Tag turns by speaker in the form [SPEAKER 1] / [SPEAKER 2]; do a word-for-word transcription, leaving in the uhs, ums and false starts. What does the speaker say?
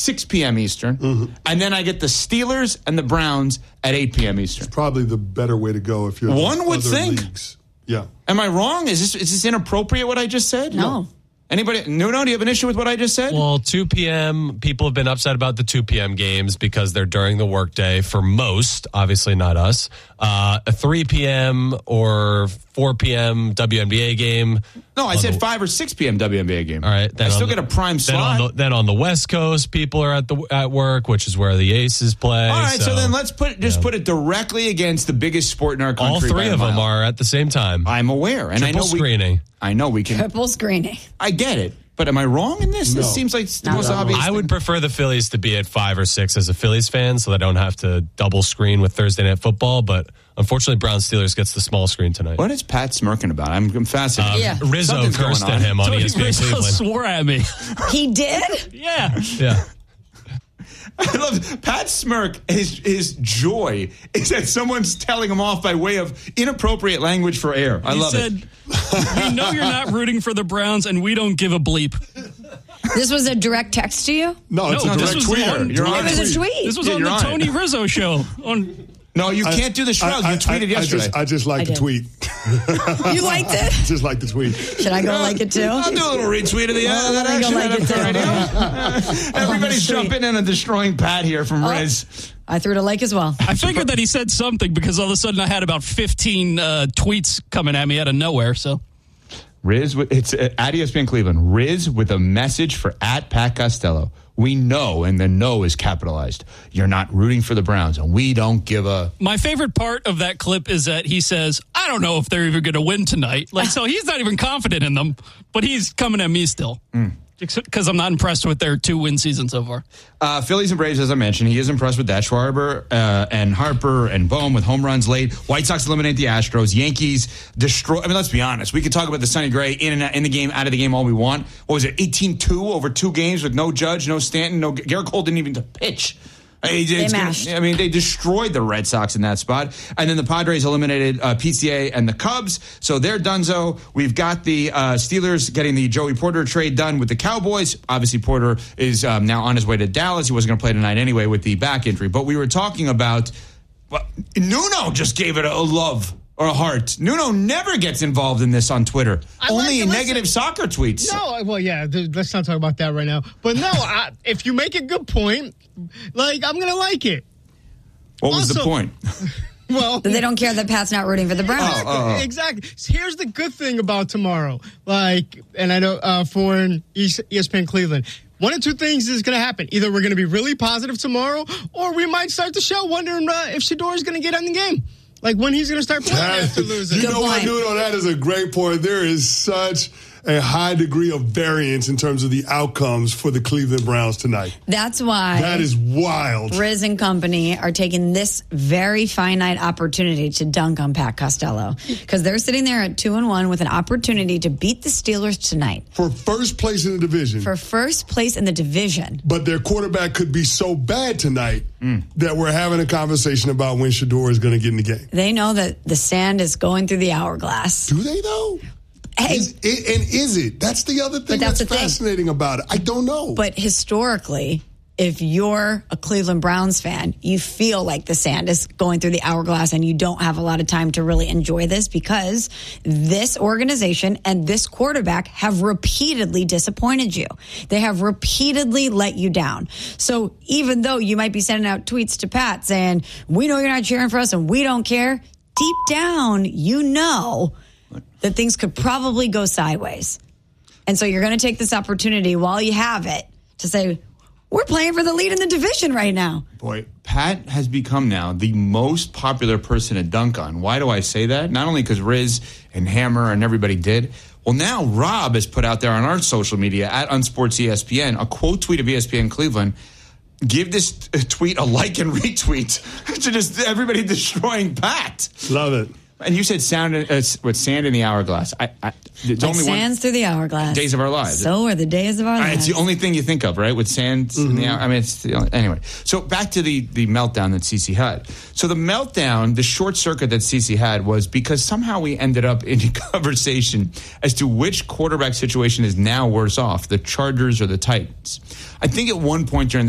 [SPEAKER 1] six p.m. Eastern,
[SPEAKER 2] Mm-hmm.
[SPEAKER 1] and then I get the Steelers and the Browns at eight p.m. Eastern.
[SPEAKER 2] It's probably the better way to go if you're
[SPEAKER 1] One would
[SPEAKER 2] other
[SPEAKER 1] think.
[SPEAKER 2] Leagues. Yeah.
[SPEAKER 1] Am I wrong? Is this is this inappropriate what I just said?
[SPEAKER 3] No.
[SPEAKER 1] Anybody? No, no. Do you have an issue with what I just said?
[SPEAKER 4] Well, two p.m. people have been upset about the two p.m. games because they're during the workday for most, obviously not us. Uh, a three p.m. or four p.m. W N B A game.
[SPEAKER 1] No, I
[SPEAKER 4] on
[SPEAKER 1] said
[SPEAKER 4] the-
[SPEAKER 1] five or six p.m. W N B A game.
[SPEAKER 4] All right.
[SPEAKER 1] I still
[SPEAKER 4] on
[SPEAKER 1] get
[SPEAKER 4] the-
[SPEAKER 1] a prime
[SPEAKER 4] then
[SPEAKER 1] slot.
[SPEAKER 4] On the, then on the West Coast, people are at the at work, which is where the Aces play.
[SPEAKER 1] All right, so,
[SPEAKER 4] so
[SPEAKER 1] then let's put just
[SPEAKER 4] yeah.
[SPEAKER 1] put it directly against the biggest sport in our country.
[SPEAKER 4] all three
[SPEAKER 1] by a
[SPEAKER 4] of them
[SPEAKER 1] mile.
[SPEAKER 4] are at the same time.
[SPEAKER 1] I'm aware, and
[SPEAKER 4] Triple
[SPEAKER 1] I know
[SPEAKER 4] screening.
[SPEAKER 1] we. I know we can.
[SPEAKER 3] Triple screening.
[SPEAKER 1] I get it, but am I wrong in this?
[SPEAKER 2] No.
[SPEAKER 1] This seems like the
[SPEAKER 3] Not
[SPEAKER 1] most
[SPEAKER 3] at all.
[SPEAKER 1] obvious.
[SPEAKER 4] I
[SPEAKER 1] thing.
[SPEAKER 4] would prefer the Phillies to be at five or six as a Phillies fan, so they don't have to double screen with Thursday Night Football. But unfortunately, Browns Steelers gets the small screen tonight.
[SPEAKER 1] What is Pat smirking about? I'm, I'm fascinated.
[SPEAKER 4] Um,
[SPEAKER 3] Yeah.
[SPEAKER 4] Rizzo
[SPEAKER 1] Something's
[SPEAKER 4] cursed
[SPEAKER 1] going
[SPEAKER 4] at
[SPEAKER 1] on.
[SPEAKER 4] him on
[SPEAKER 5] Tony
[SPEAKER 4] E S P N
[SPEAKER 5] Rizzo
[SPEAKER 4] Cleveland.
[SPEAKER 5] swore at me.
[SPEAKER 3] He did?
[SPEAKER 5] Yeah.
[SPEAKER 4] Yeah.
[SPEAKER 1] I love Pat's smirk. His his joy is that someone's telling him off by way of inappropriate language for air. I
[SPEAKER 5] He
[SPEAKER 1] love
[SPEAKER 5] said,
[SPEAKER 1] it.
[SPEAKER 5] we know you're not rooting for the Browns, and we don't give a bleep.
[SPEAKER 3] This was a direct text to you?
[SPEAKER 2] No, it's
[SPEAKER 5] No,
[SPEAKER 2] a
[SPEAKER 5] this
[SPEAKER 2] direct
[SPEAKER 5] was
[SPEAKER 2] tweet.
[SPEAKER 5] on-
[SPEAKER 1] You're on
[SPEAKER 3] It was a tweet.
[SPEAKER 5] This was
[SPEAKER 1] Yeah,
[SPEAKER 5] on
[SPEAKER 1] you're
[SPEAKER 5] the
[SPEAKER 1] on it.
[SPEAKER 5] Tony Rizzo show. On
[SPEAKER 1] No, you can't do the shrug.
[SPEAKER 2] I-
[SPEAKER 1] You tweeted
[SPEAKER 2] I,
[SPEAKER 1] yesterday.
[SPEAKER 2] I just, I just like
[SPEAKER 3] I
[SPEAKER 2] the
[SPEAKER 3] did.
[SPEAKER 2] tweet.
[SPEAKER 3] You liked it?
[SPEAKER 2] Just like the tweet.
[SPEAKER 3] Should I go like it too?
[SPEAKER 1] I'll do a little retweet of the uh,
[SPEAKER 3] Oh,
[SPEAKER 1] that
[SPEAKER 3] let me go
[SPEAKER 1] action.
[SPEAKER 3] like it too.
[SPEAKER 1] Radio. Everybody's
[SPEAKER 3] street.
[SPEAKER 1] jumping in and destroying Pat here from
[SPEAKER 3] Oh.
[SPEAKER 1] Riz.
[SPEAKER 3] I threw it a like as well.
[SPEAKER 5] I figured that he said something because all of a sudden I had about fifteen uh, tweets coming at me out of nowhere. So
[SPEAKER 1] Riz, with- it's uh, at E S P N Cleveland. Riz with a message for at Pat Costello. We know, and the no is capitalized. You're not rooting for the Browns, and we don't give a.
[SPEAKER 5] my favorite part of that clip is that he says, I don't know if they're even going to win tonight. Like, so he's not even confident in them, but he's coming at me still. Because I'm not impressed with their two-win season so far.
[SPEAKER 1] Uh, Phillies and Braves, as I mentioned, he is impressed with that. Schwarber uh, and Harper and Bohm with home runs late. White Sox eliminate the Astros. Yankees destroy. I mean, let's be honest. We could talk about the Sonny Gray in and out, in the game, out of the game, all we want. What was it, eighteen two over two games with no Judge, no Stanton, no Garrett Cole didn't even pitch. It's
[SPEAKER 3] They
[SPEAKER 1] gonna-
[SPEAKER 3] mashed.
[SPEAKER 1] I mean, they destroyed the Red Sox in that spot. And then the Padres eliminated uh, P C A and the Cubs. So they're donezo. We've got the uh, Steelers getting the Joey Porter trade done with the Cowboys. Obviously, Porter is um, now on his way to Dallas. He wasn't going to play tonight anyway with the back injury. But we were talking about, well, Nuno just gave it a, a love or a heart. Nuno never gets involved in this on Twitter.
[SPEAKER 6] I
[SPEAKER 1] Only
[SPEAKER 6] like
[SPEAKER 1] in
[SPEAKER 6] to listen.
[SPEAKER 1] negative soccer tweets.
[SPEAKER 6] No, well, yeah, th- let's not talk about that right now. But no, I, if you make a good point, like, I'm going to like it.
[SPEAKER 1] What was the
[SPEAKER 6] Also-
[SPEAKER 1] point?
[SPEAKER 6] Well,
[SPEAKER 3] That they don't care that Pat's not rooting for the Browns.
[SPEAKER 1] Oh, oh, oh.
[SPEAKER 6] Exactly. Here's the good thing about tomorrow. Like, and I know uh, for E S P N Cleveland, one of two things is going to happen. Either we're going to be really positive tomorrow, or we might start the show wondering uh, if Shador is going to get in the game. Like, when he's going to start playing after losing.
[SPEAKER 2] You
[SPEAKER 3] Good
[SPEAKER 2] know what,
[SPEAKER 3] point.
[SPEAKER 2] Nuno? That is a great point. There is such a high degree of variance in terms of the outcomes for the Cleveland Browns tonight.
[SPEAKER 3] That's why
[SPEAKER 2] That is wild.
[SPEAKER 3] Riz and company are taking this very finite opportunity to dunk on Pat Costello because they're sitting there at two and one with an opportunity to beat the Steelers tonight
[SPEAKER 2] For first place in the division.
[SPEAKER 3] for first place in the division.
[SPEAKER 2] But their quarterback could be so bad tonight that we're having a conversation about when Shador is going to get in the game.
[SPEAKER 3] They know that the sand is going through the hourglass.
[SPEAKER 2] Do they, though?
[SPEAKER 3] Hey,
[SPEAKER 2] Is it, and is it? That's the other thing
[SPEAKER 3] that's
[SPEAKER 2] that's,
[SPEAKER 3] the thing.
[SPEAKER 2] fascinating about it. I don't know.
[SPEAKER 3] but historically, if you're a Cleveland Browns fan, you feel like the sand is going through the hourglass and you don't have a lot of time to really enjoy this because this organization and this quarterback have repeatedly disappointed you. They have repeatedly let you down. So even though you might be sending out tweets to Pat saying, we know you're not cheering for us and we don't care, deep down, you know that things could probably go sideways. And so you're going to take this opportunity while you have it to say, we're playing for the lead in the division right now.
[SPEAKER 1] Boy, Pat has become now the most popular person to dunk on. Why do I say that? Not only because Riz and Hammer and everybody did. Well, now Rob has put out there on our social media at Unsports E S P N a quote tweet of E S P N Cleveland. Give this t- tweet a like and retweet to just everybody destroying Pat.
[SPEAKER 2] Love it.
[SPEAKER 1] And you said sound, uh, with sand in the hourglass. I, I, it's
[SPEAKER 3] Like
[SPEAKER 1] only one.
[SPEAKER 3] sands through the hourglass.
[SPEAKER 1] Days of our lives.
[SPEAKER 3] So are the days of our
[SPEAKER 1] Uh,
[SPEAKER 3] lives.
[SPEAKER 1] It's the only thing you think of, right? With sand in the hour. I mean, it's the only, anyway. So back to the the meltdown that CeCe had. So the meltdown, the short circuit that CeCe had was because somehow we ended up in a conversation as to which quarterback situation is now worse off, the Chargers or the Titans. I think at one point during the